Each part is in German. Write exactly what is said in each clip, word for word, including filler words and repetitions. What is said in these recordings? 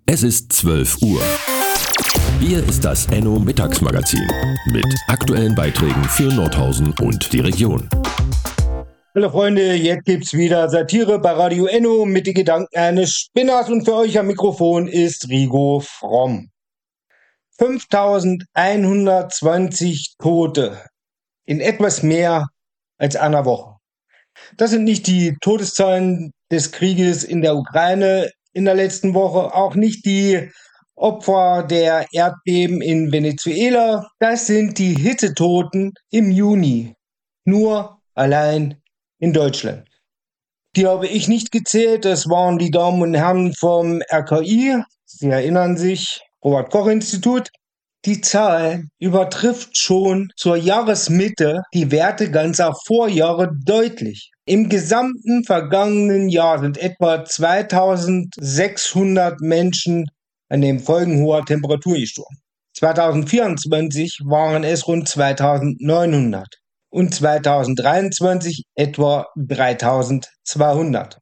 Es ist zwölf Uhr. Hier ist das Enno Mittagsmagazin mit aktuellen Beiträgen für Nordhausen und die Region. Hallo Freunde, jetzt gibt's wieder Satire bei Radio Enno mit den Gedanken eines Spinners und für euch am Mikrofon ist Rigo Fromm. fünftausendeinhundertzwanzig Tote in etwas mehr als einer Woche. Das sind nicht die Todeszahlen des Krieges in der Ukraine in der letzten Woche, auch nicht die Opfer der Erdbeben in Venezuela. Das sind die Hitzetoten im Juni, nur allein in Deutschland. Die habe ich nicht gezählt, das waren die Damen und Herren vom R K I, Sie erinnern sich, Robert-Koch-Institut. Die Zahl übertrifft schon zur Jahresmitte die Werte ganzer Vorjahre deutlich. Im gesamten vergangenen Jahr sind etwa zweitausendsechshundert Menschen an den Folgen hoher Temperatur gestorben. zweitausendvierundzwanzig waren es rund zweitausendneunhundert und zweitausenddreiundzwanzig etwa dreitausendzweihundert.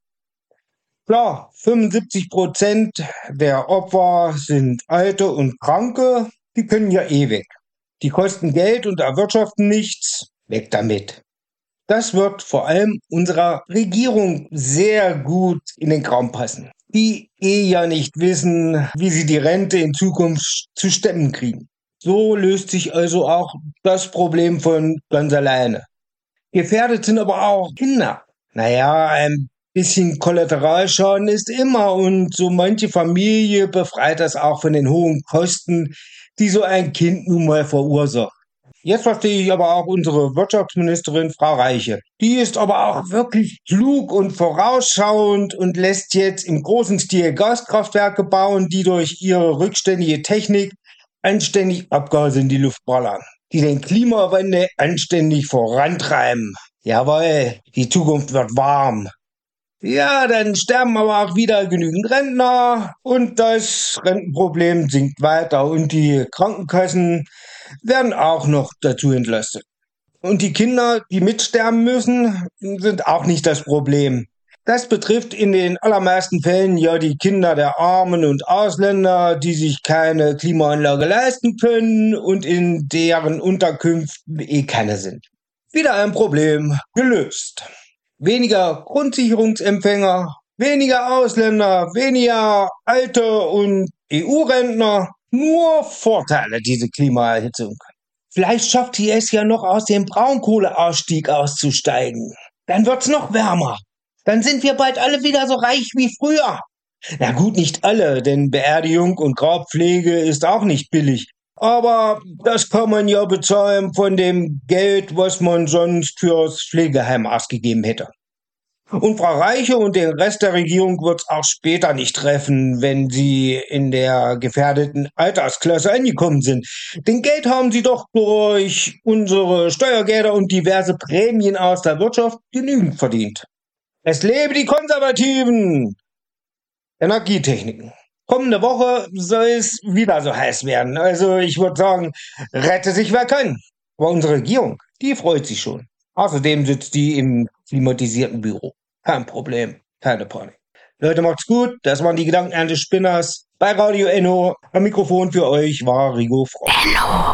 Klar, fünfundsiebzig Prozent der Opfer sind Alte und Kranke, die können ja eh weg. Die kosten Geld und erwirtschaften nichts, weg damit. Das wird vor allem unserer Regierung sehr gut in den Kram passen, die eh ja nicht wissen, wie sie die Rente in Zukunft zu stemmen kriegen. So löst sich also auch das Problem von ganz alleine. Gefährdet sind aber auch Kinder. Naja, ein bisschen Kollateralschaden ist immer und so manche Familie befreit das auch von den hohen Kosten, die so ein Kind nun mal verursacht. Jetzt verstehe ich aber auch unsere Wirtschaftsministerin Frau Reiche. Die ist aber auch wirklich klug und vorausschauend und lässt jetzt im großen Stil Gaskraftwerke bauen, die durch ihre rückständige Technik anständig Abgase in die Luft ballern, die den Klimawandel anständig vorantreiben. Jawohl, die Zukunft wird warm. Ja, dann sterben aber auch wieder genügend Rentner und das Rentenproblem sinkt weiter und die Krankenkassen werden auch noch dazu entlastet. Und die Kinder, die mitsterben müssen, sind auch nicht das Problem. Das betrifft in den allermeisten Fällen ja die Kinder der Armen und Ausländer, die sich keine Klimaanlage leisten können und in deren Unterkünften eh keine sind. Wieder ein Problem gelöst. Weniger Grundsicherungsempfänger, weniger Ausländer, weniger Alte und E U-Rentner. Nur Vorteile, diese Klimaerhitzung. Vielleicht schafft sie es ja noch aus dem Braunkohleausstieg auszusteigen. Dann wird's noch wärmer. Dann sind wir bald alle wieder so reich wie früher. Na gut, nicht alle, denn Beerdigung und Grabpflege ist auch nicht billig. Aber das kann man ja bezahlen von dem Geld, was man sonst fürs Pflegeheim ausgegeben hätte. Und Frau Reiche und den Rest der Regierung wird's auch später nicht treffen, wenn sie in der gefährdeten Altersklasse angekommen sind. Denn Geld haben sie doch durch unsere Steuergelder und diverse Prämien aus der Wirtschaft genügend verdient. Es lebe die Konservativen! Energietechniken. Kommende Woche soll es wieder so heiß werden. Also ich würde sagen, rette sich wer kann. Aber unsere Regierung, die freut sich schon. Außerdem sitzt die im klimatisierten Büro. Kein Problem, keine Panik. Leute, macht's gut. Das waren die Gedanken eines Spinners bei Radio Enno. Am Mikrofon für euch war Rigo Fromm. Enno.